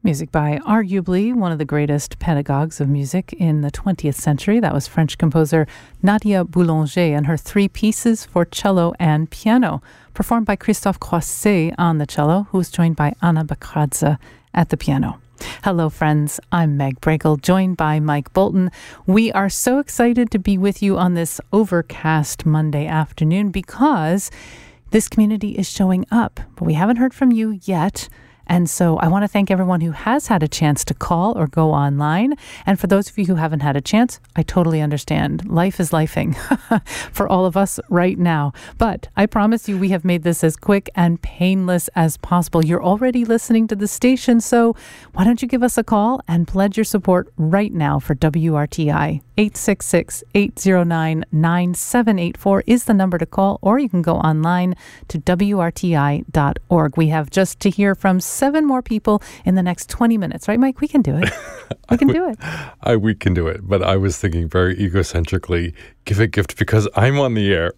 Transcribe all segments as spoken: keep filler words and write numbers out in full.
Music by arguably one of the greatest pedagogues of music in the twentieth century. That was French composer Nadia Boulanger and her three pieces for cello and piano, performed by Christophe Croisset on the cello, who was joined by Anna Bakradze at the piano. Hello, friends. I'm Meg Bragle, joined by Mike Bolton. We are so excited to be with you on this overcast Monday afternoon because this community is showing up, but we haven't heard from you yet. And so I want to thank everyone who has had a chance to call or go online. And for those of you who haven't had a chance, I totally understand. Life is lifing for all of us right now. But I promise you we have made this as quick and painless as possible. You're already listening to the station, so why don't you give us a call and pledge your support right now for W R T I. eight six six, eight oh nine, nine seven eight four is the number to call, or you can go online to W R T I dot org. We have just to hear from seven more people in the next twenty minutes. Right, Mike? We can do it. We can do it. I, we can do it. But I was thinking very egocentrically, give a gift because I'm on the air.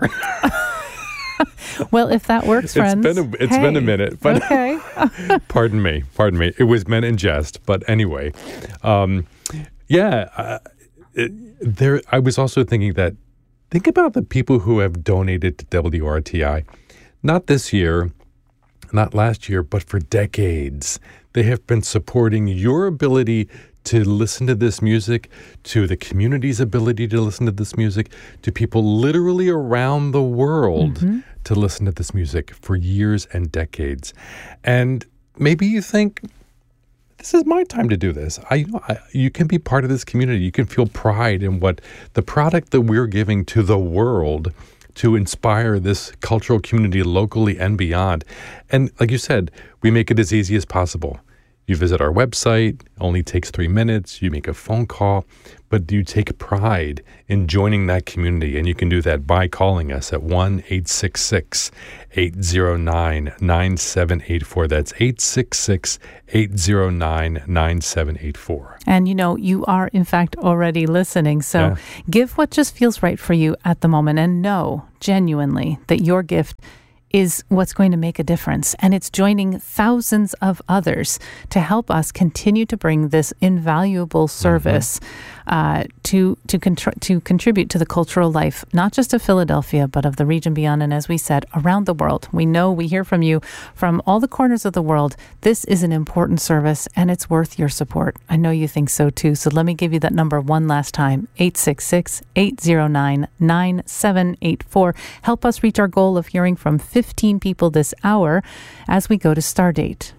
Well, if that works, friends. It's been a, it's hey. been a minute. But okay. Pardon me. Pardon me. It was meant in jest. But anyway, um, yeah, uh, it, there. I was also thinking that, think about the people who have donated to W R T I. Not this year, not last year, but for decades. They have been supporting your ability to listen to this music, to the community's ability to listen to this music, to people literally around the world mm-hmm. to listen to this music for years and decades. And maybe you think, this is my time to do this. I, I you can be part of this community. You can feel pride in what the product that we're giving to the world to inspire this cultural community locally and beyond. And like you said, we make it as easy as possible. You visit our website, only takes three minutes, you make a phone call, but you take pride in joining that community. And you can do that by calling us at one eight six six, eight oh nine, nine seven eight four. That's eight six six, eight oh nine, nine seven eight four. And you know, you are in fact already listening. So yeah. Give what just feels right for you at the moment and know genuinely that your gift is what's going to make a difference. And it's joining thousands of others to help us continue to bring this invaluable service mm-hmm. uh, to to, contr- to contribute to the cultural life, not just of Philadelphia, but of the region beyond. And as we said, around the world. We know, we hear from you from all the corners of the world. This is an important service and it's worth your support. I know you think so too. So let me give you that number one last time, eight six six, eight oh nine, nine seven eight four. Help us reach our goal of hearing from fifteen people this hour as we go to Stardate.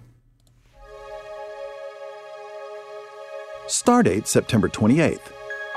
Stardate, September twenty-eighth.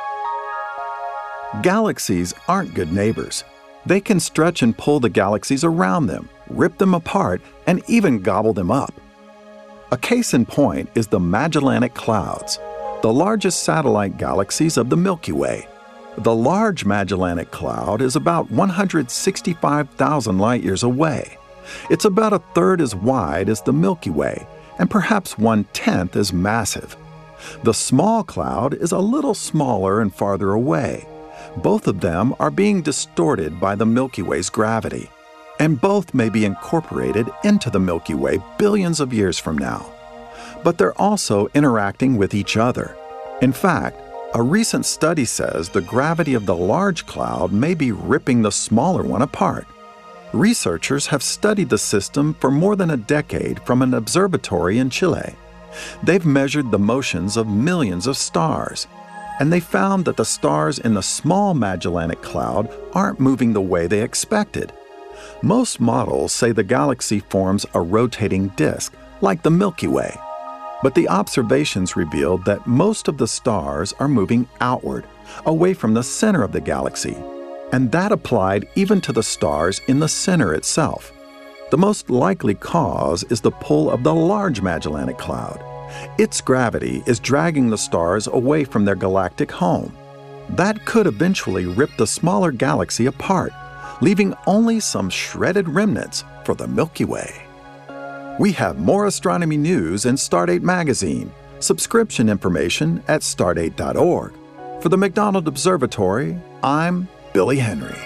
Galaxies aren't good neighbors. They can stretch and pull the galaxies around them, rip them apart, and even gobble them up. A case in point is the Magellanic Clouds, the largest satellite galaxies of the Milky Way. The Large Magellanic Cloud is about one hundred sixty-five thousand light-years away. It's about a third as wide as the Milky Way, and perhaps one-tenth as massive. The Small Cloud is a little smaller and farther away. Both of them are being distorted by the Milky Way's gravity, and both may be incorporated into the Milky Way billions of years from now. But they're also interacting with each other. In fact, a recent study says the gravity of the large cloud may be ripping the smaller one apart. Researchers have studied the system for more than a decade from an observatory in Chile. They've measured the motions of millions of stars, and they found that the stars in the Small Magellanic Cloud aren't moving the way they expected. Most models say the galaxy forms a rotating disk, like the Milky Way. But the observations revealed that most of the stars are moving outward, away from the center of the galaxy, and that applied even to the stars in the center itself. The most likely cause is the pull of the Large Magellanic Cloud. Its gravity is dragging the stars away from their galactic home. That could eventually rip the smaller galaxy apart, leaving only some shredded remnants for the Milky Way. We have more astronomy news in Stardate magazine. Subscription information at stardate dot org. For the McDonald Observatory, I'm Billy Henry.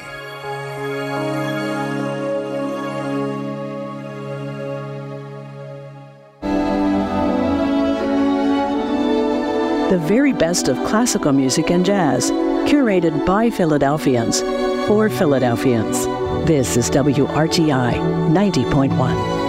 the very best of classical music and jazz, curated by Philadelphians for Philadelphians. This is W R T I ninety point one.